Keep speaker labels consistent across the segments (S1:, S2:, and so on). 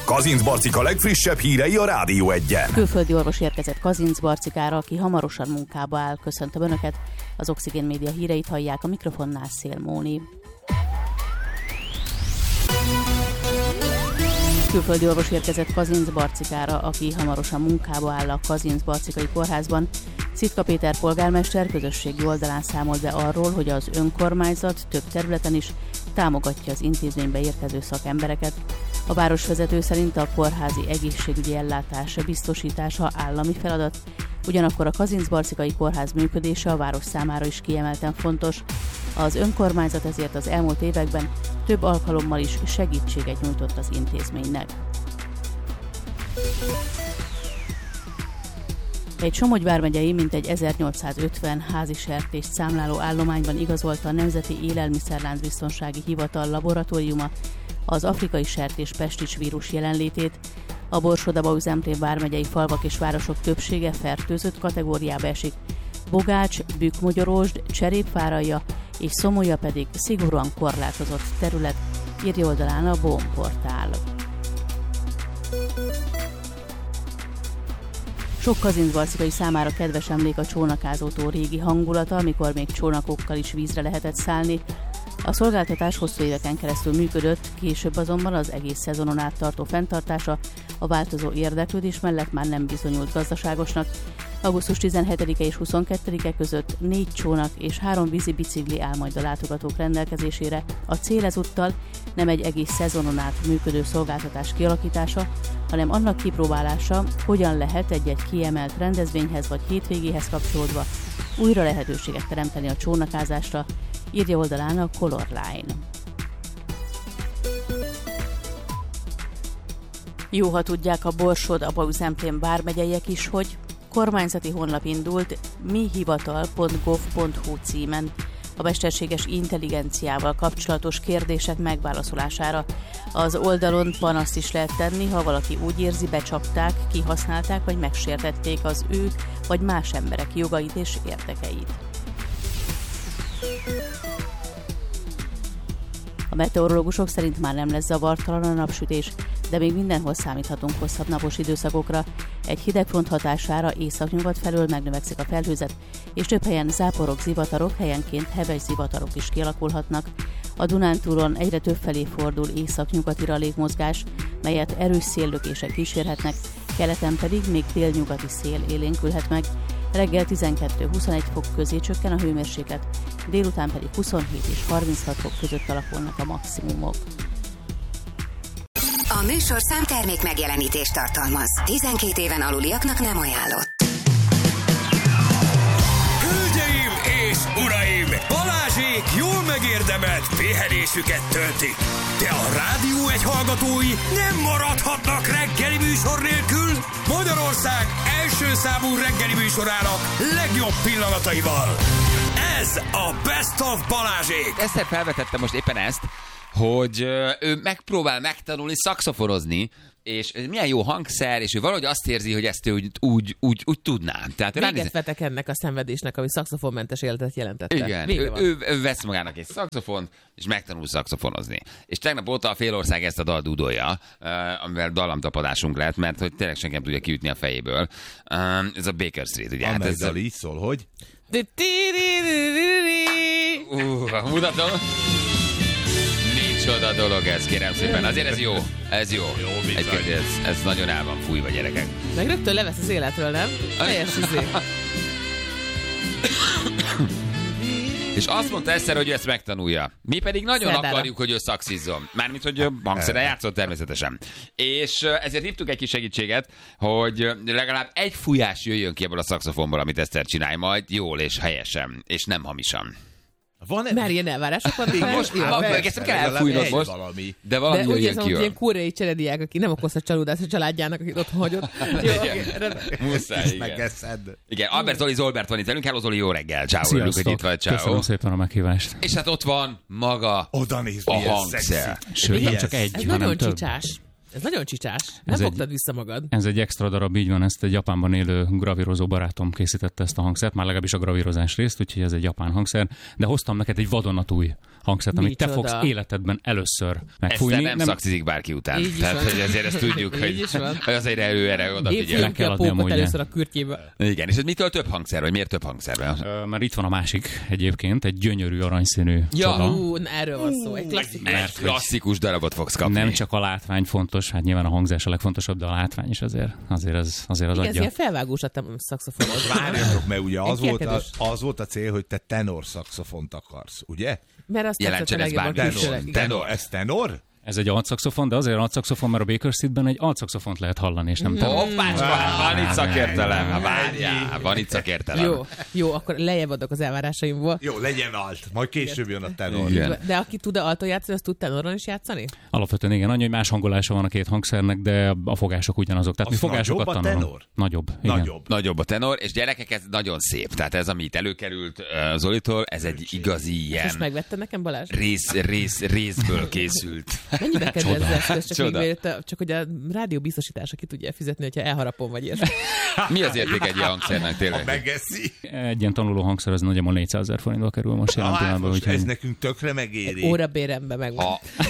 S1: Kazinc Barcika legfrissebb hírei a Rádió Egyen.
S2: Külföldi orvos érkezett Kazinc Barcikára, aki hamarosan munkába áll. Köszöntöm Önöket, az Oxigén Média híreit hallják, a mikrofonnál Szél Móni. Külföldi orvos érkezett Kazinc Barcikára, aki hamarosan munkába áll a Kazinc Barcikai Kórházban. Szitka Péter polgármester közösségi oldalán számolt be arról, hogy az önkormányzat több területen is támogatja az intézménybe érkező szakembereket. A városvezető szerint a kórházi egészségügyi ellátás biztosítása állami feladat, ugyanakkor a Kazinc-Barcikai Kórház működése a város számára is kiemelten fontos. Az önkormányzat ezért az elmúlt években több alkalommal is segítséget nyújtott az intézménynek. Egy Somogy vármegyei mintegy 1850 házi sertést számláló állományban igazolta a Nemzeti Élelmiszerláncbiztonsági Hivatal laboratóriuma az afrikai sertés pestics vírus jelenlétét. A Borsod-Abaúj-Zemplén vármegyei falvak és városok többsége fertőzött kategóriába esik. Bogács, Bükkmogyorósd, Cserépváralja és Szomolya pedig szigorúan korlátozott terület, írja oldalán a BOM portál. Sok kazincbarcikai számára kedves emlék a csónakázótó régi hangulata, amikor még csónakokkal is vízre lehetett szállni. A szolgáltatás hosszú éveken keresztül működött, később azonban az egész szezonon át tartó fenntartása a változó érdeklődés mellett már nem bizonyult gazdaságosnak. Augusztus 17-e és 22-e között 4 csónak és 3 vízi bicikli áll majd a látogatók rendelkezésére. A cél ezúttal nem egy egész szezonon át működő szolgáltatás kialakítása, hanem annak kipróbálása, hogyan lehet egy-egy kiemelt rendezvényhez vagy hétvégéhez kapcsolódva újra lehetőséget teremteni a csónakázásra, írja oldalán a Color Line. Jó, ha tudják a Borsod-Abaúj-Zemplén vármegyeiek is, hogy kormányzati honlap indult mihivatal.gov.hu címen a mesterséges intelligenciával kapcsolatos kérdések megválaszolására. Az oldalon panaszt is lehet tenni, ha valaki úgy érzi, becsapták, kihasználták vagy megsértették az ő vagy más emberek jogait és érdekeit. A meteorológusok szerint már nem lesz zavartalan a napsütés, de még mindenhol számíthatunk hosszabb napos időszakokra. Egy hidegfront hatására északnyugat felől megnövekszik a felhőzet, és több helyen záporok, zivatarok, helyenként heves zivatarok is kialakulhatnak. A Dunántúlon egyre több felé fordul északnyugatira a légmozgás, melyet erős széllökések kísérhetnek, keleten pedig még délnyugati szél élénkülhet meg. Reggel 12-21 fok közé csökken a hőmérséklet, délután pedig 27 és 36 fok között alakulnak a maximumok.
S3: A műsorszám termék megjelenítést tartalmaz. 12 éven aluliaknak nem ajánlott.
S4: Hölgyeim és uraim! Balázsék jól megérdemelt pihenésüket töltik. De a Rádió Egy hallgatói nem maradhatnak reggeli műsor nélkül. Magyarország első számú reggeli műsorának legjobb pillanataival. Ez a Best of Balázsék.
S5: Eszter felvetette most éppen ezt, hogy ő megpróbál megtanulni szaxoforozni, és milyen jó hangszer, és ő valahogy azt érzi, hogy ezt ő úgy tudná. Tehát
S6: véget vetek ennek a szenvedésnek, ami szaxofonmentes életet jelentette.
S5: Igen, ő vesz magának egy szaxofont, és megtanul szaxofonozni. És tegnap óta a félország ezt a dal dúdolja, amivel dallamtapadásunk lett, mert hogy tényleg senki nem tudja kiütni a fejéből. Ez a Baker Street, ugye?
S7: Amely dal így szól, hogy?
S5: Mutatom. Micsoda dolog ez, kérem szépen. Azért ez jó. Ez jó. Ez nagyon el van fújva, gyerekek.
S6: Meg rögtön levesz az életről, nem? Teljes izé.
S5: És azt mondta Eszter, hogy ő ezt megtanulja. Mi pedig nagyon akarjuk, hogy ő szaxizzon. Mármint, hogy hangszere játszott természetesen. És ezért hívtuk egy kis segítséget, hogy legalább egy fújás jöjjön ki ebből a szaxofonból, amit Eszter csinálj majd jól és helyesen, és nem hamisan.
S6: Már ilyen elvárások vannak.
S5: Most ezt kell elfújnod most.
S7: Valami.
S5: De valami
S6: úgy
S5: jöjjön
S6: érzem,
S5: ki.
S6: hogy ilyen koreai cserediák, aki nem okozhat csalódást a családjának, akit otthon hagyott.
S5: Muszáj,
S7: megeszed.
S5: Igen, Albert Zoli Zolbert van itt velünk. Hello Zoli, jó reggel. Ciao, örülök, hogy itt vagy. Ciao.
S8: Köszönöm szépen a meghívást.
S5: És hát ott van maga
S7: Oda néz,
S5: a hangszer.
S8: Sőt, nem csak egy,
S6: Ez
S8: hanem
S6: nagyon
S8: több.
S6: csicsás. Ez nagyon csicsás. Nem fogtad vissza magad.
S7: Ez egy extra darab, így van, ezt egy Japánban élő gravírozó barátom készítette ezt a hangszert, már legalábbis a gravírozás részt, úgyhogy ez egy japán hangszer, de hoztam neked egy vadonatúj hangszert, amit te fogsz életedben először megfújni.
S5: Ezt nem szakszizik bárki után. Tehát, hogy ezért ezt tudjuk, hogy azért erre odafigyel.
S6: Le kell adni a pókot először a kürtjébe.
S5: Igen, és ez mitől több hangszer, vagy miért több hangszer?
S7: Mert itt van a másik egyébként, egy gyönyörű aranyszínű csoda.
S6: Erről van szó, egy
S5: klasszikus darabot fogsz kapni.
S7: Nem csak a látvány fontos, hát nyilván a hangzás a legfontosabb, de a látvány is azért az adja.
S6: Ez ilyen felvágós a szaxofonod.
S8: Várjatok, mert ugye az volt a cél, hogy te tenor szaxofont akarsz, ugye?
S6: Mert azt
S5: jelentsen ez bármi.
S8: Tenor. Ez tenor?
S7: Ez egy altszaxofon, de azért altszaxofon, mert a Baker Streetben egy altszaxofont lehet hallani, és nem tenor.
S5: Van itt szakértelem. Várjál, van itt szakértelem.
S6: Jó, akkor lejjebb adok az elvárásaimból.
S8: Jó, legyen alt, majd később jön a tenor.
S6: De aki tud alton játszani, az tud tenoron is játszani?
S7: Alapvetően igen, annyi, hogy más hangolása van a két hangszernek, de a fogások ugyanazok. Tehát mi fogásokat tanulunk.
S5: Nagyobb a tenor, és gyerekek, ez nagyon szép. Tehát ez, ami itt előkerült Zolitól, ez egy igazi ilyen...
S6: És megvetted nekem, Balázs?
S5: Részből készült.
S6: Mennyibe kerül ez csak hogy a rádió biztosítása ki tudja fizetni, hogyha elharapom vagy ilyesmi.
S5: Mi az érték egy ilyen hangszernek tényleg?
S8: Megeszi.
S7: Egy ilyen tanuló hangszer az nagyjából 400 000 forintba kerül most jelen pillanatban.
S8: Úgyhogy... Ez nekünk tökre megéri.
S6: Órabérembe megvan.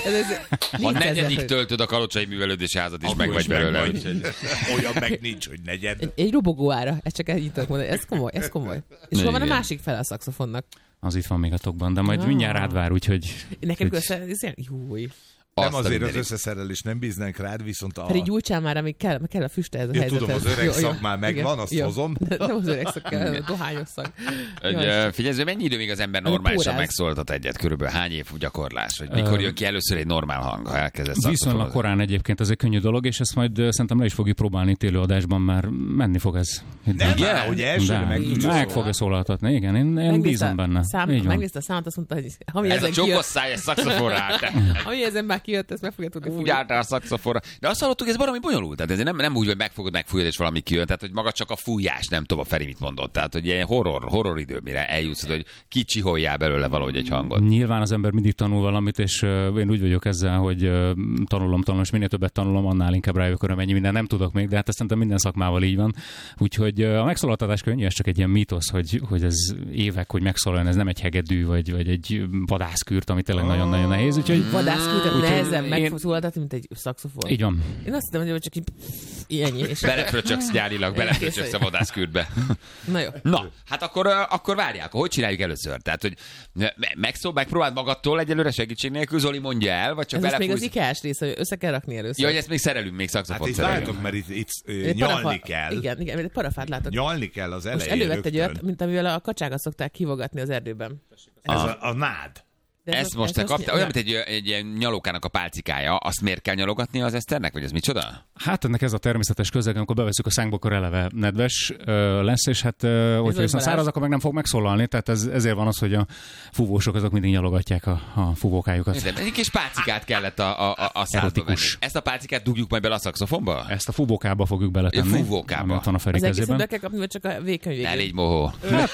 S5: Ha negyedik töltöd a Kalocsai Művelődési Házat is, meg vagy belőle.
S8: Olyan meg nincs, hogy negyed.
S6: Egy robogó ára, ezt csak így tudok mondani. Ez komoly. És hol van a másik fele a szaxofonnak?
S7: Az itt van még a tokban, de majd mindjárt rád vár, úgyhogy...
S6: Nekem júj.
S8: Nem azért az összeszerelés, nem bíznánk rád, viszont a...
S6: Pedig gyújtsál már, amíg kell a füste ez a helyzethez.
S8: Tudom, az öreg szak már megvan, azt hozom.
S6: Nem az öreg szak kell, a dohányos szak.
S5: Figyelj, mennyi idő még az ember normálisan megszóltat egyet? Körülbelül hány év gyakorlás? Hogy mikor jön ki először egy normál hang, ha elkezdesz szaxofonozni?
S7: Viszonylag korán egyébként ez egy könnyű dolog, és ezt majd szerintem le is fogjuk próbálni itt élőadásban, mert menni fog ez.
S8: Nem, hogy elsőre
S7: meg fogja szólaltatni, igen, én bízom benne.
S6: Megnézte a számot, azt mondta, hogy
S5: ez a csokos száj, ez szaxofonra.
S6: Ami ezen már kijött, ezt meg fogja tudni.
S5: Úgy álltál a szaxofonra. De azt hallottuk, ez valami bonyolult. Tehát ez nem úgy, hogy megfogod, megfújod, és valami kijön. Tehát, hogy maga csak a fújás, nem tudom, a Feri mit mondott. Tehát, hogy ilyen horror idő, mire eljutsz, hogy kicsiholjál belőle valahogy egy hangot.
S7: Nyilván az ember mindig tanul valamit, és én úgy vagyok ezzel, hogy tanulom, és minél többet tanulom, annál inkább rájövök, hogy mennyi minden nem tudok még, de hát ezt szerintem minden szakmával így van. Úgyhogy a megszólaltatás könnyű, ez csak egy ilyen mítosz, hogy ez évek, hogy megszólaljon, ez nem egy hegedű, vagy egy vadászkürt, ami tényleg nagyon-nagyon nehéz. Úgyhogy
S6: vadászkürt nehezebb megszólaltatni, mint egy szaxofon.
S7: Így van.
S6: Én azt hittem, hogy csak így ennyi.
S5: Belefröcsöksz gyárilag, belefröcsöksz a vadászkürtbe.
S6: Na jó.
S5: Na, hát akkor várják, hogy csináljuk először? Tehát, hogy megpróbáld magadtól egyelőre segítség nélkül, Zoli mondja el, vagy csak belefújsz.
S6: Ez még az IKEA-s rész, hogy össze kell rakni először.
S5: Ja, hogy ezt még szerelünk, még szaxofont szerelünk.
S8: Hát itt látok, mert itt nyalni kell.
S6: Igen, parafát látok.
S8: Nyalni kell az elején.
S6: Most elővett egy olyat, mint amivel a kacsákat szokták kivogatni az erdőben.
S8: Ez a nád.
S5: Ezt most te kaptál, olyan, mint egy ilyen nyalókának a pálcikája, azt miért kell nyalogatni az Eszternek, vagy ez micsoda?
S7: Hát ennek ez a természetes közeg, amikor beveszünk a szánkba, akkor eleve nedves lesz, és hát hogyha viszont száraz, akkor meg nem fog megszólalni, tehát ezért van az, hogy a fúvósok azok mindig nyalogatják a fúvókájukat.
S5: Egy kis pálcikát kellett a szádba venni. Ezt a pálcikát dugjuk majd bele a szaxofonba?
S7: Ezt a fúvókába fogjuk beletenni.
S5: A fúvókába.
S7: Ott van a Feri kezében.
S6: Az egészet be kell kapni, vagy csak a végkönyv végén?
S5: Elég mohó.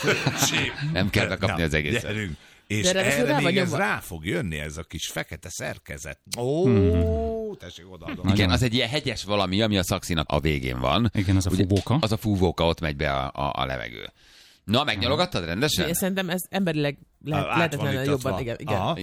S5: Nem kell bekapni az egészet.
S8: És erre még ez rá fog jönni, ez a kis fekete szerkezet. Tessék odaadom.
S5: Igen, az egy ilyen hegyes valami, ami a szaxinak a végén van.
S7: Igen, az a fúvóka.
S5: Az a fúvóka, ott megy be a levegő. Na, megnyalogattad rendesen?
S6: Én szerintem ez emberileg lehetetlenül jobban. Igen.